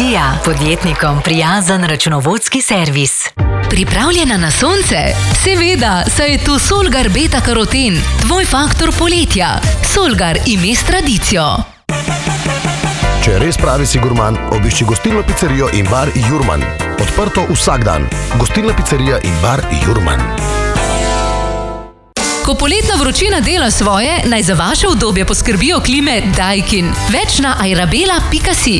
Vizija, podjetnikom prijazen računovodski servis. Pripravljena na sonce? Seveda, saj je tu Solgar Beta Karoten, tvoj faktor poletja. Solgar ime s tradicijo. Če res pravi si gurman, obišči gostilno pizzerijo in bar Jurman. Odprto vsak dan. Gostilna pizzerija in bar Jurman. Ko poletna vročina dela svoje, naj za vaše udobje poskrbijo klime Daikin. Več na airabela.si.